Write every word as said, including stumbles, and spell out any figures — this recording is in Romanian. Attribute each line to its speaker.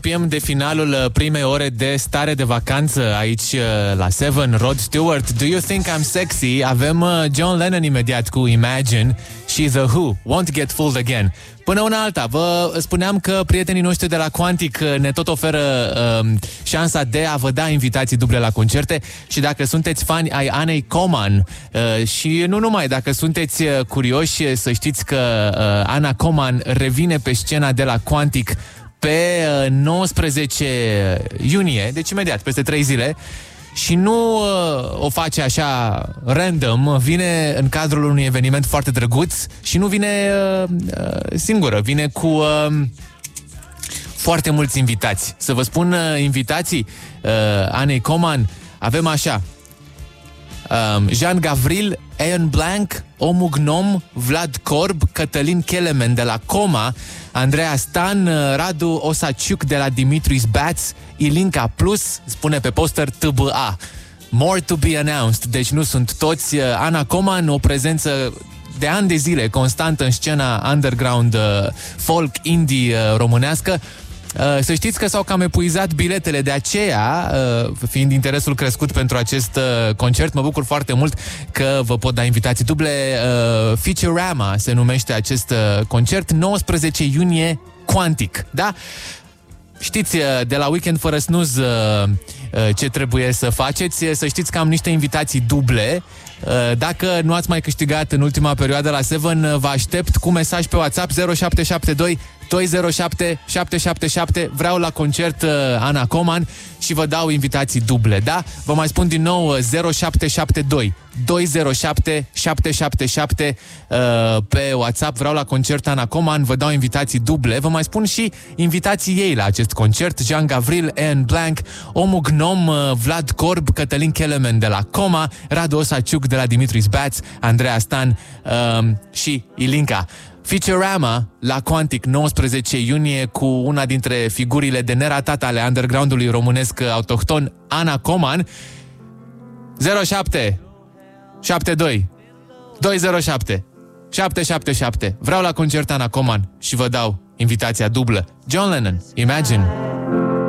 Speaker 1: Apropiem de finalul primei ore de stare de vacanță aici la Seven. Rod Stewart, Do You Think I'm Sexy? Avem John Lennon imediat cu Imagine și The Who, Won't Get Fooled Again. Până una alta, vă spuneam că prietenii noștri de la Quantic ne tot oferă uh, șansa de a vă da invitații duble la concerte și dacă sunteți fani ai Anei Coman uh, și nu numai, dacă sunteți curioși să știți că uh, Ana Coman revine pe scena de la Quantic pe nouăsprezece iunie, deci imediat, peste trei zile, și nu uh, o face așa random, vine în cadrul unui eveniment foarte drăguț și nu vine uh, uh, singură, vine cu uh, foarte mulți invitați. Să vă spun uh, invitații uh, Anei Coman, avem așa: um, Jean Gavril, Ian Blanc, Omu Gnom, Vlad Corb, Cătălin Kelemen de la Coma, Andreea Stan, Radu Osaciuc de la Dimitris Bats, Ilinca Plus, spune pe poster T B A. More to be announced. Deci nu sunt toți. Ana Coman, o prezență de ani de zile constantă în scena underground folk indie românească. Să știți că s-au cam epuizat biletele, de aceea, fiind interesul crescut pentru acest concert, mă bucur foarte mult că vă pot da invitații duble. Featurama se numește acest concert, nouăsprezece iunie, Quantic, da? Știți de la Weekend fără snuz ce trebuie să faceți. Să știți că am niște invitații duble. Dacă nu ați mai câștigat în ultima perioadă la Seven, vă aștept cu mesaj pe WhatsApp zero șapte șapte doi doi zero șapte șapte șapte șapte. Vreau la concert Ana Coman și vă dau invitații duble, da? Vă mai spun din nou zero șapte șapte doi doi zero șapte șapte șapte șapte uh, pe WhatsApp. Vreau la concert Ana Coman, vă dau invitații duble. Vă mai spun și invitații ei la acest concert: Jean Gavril, Ian Blanc, Omu Gnom, uh, Vlad Corb, Cătălin Kelemen de la Coma, Radu Osaciuc de la Dimitris Bats, Andreea Stan uh, și Ilinca. Featurama la Quantic, nouăsprezece iunie, cu una dintre figurile de neratat ale underground-ului românesc autohton, Ana Coman. zero șapte șapte doi doi zero șapte șapte șapte șapte. Vreau la concert Ana Coman și vă dau invitația dublă. John Lennon, Imagine.